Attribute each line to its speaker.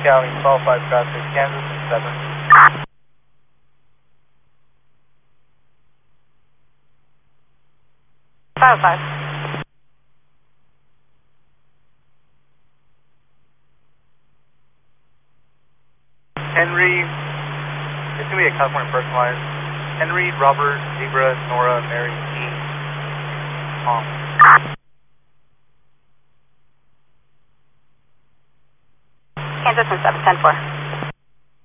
Speaker 1: County, 12-5 traffic, Kansas and 7.
Speaker 2: 505.
Speaker 1: Henry, it's going to be a California personalized. Henry, Robert, Zebra, Nora, Mary, E, Tom.
Speaker 2: Kansas and 7, 10-4.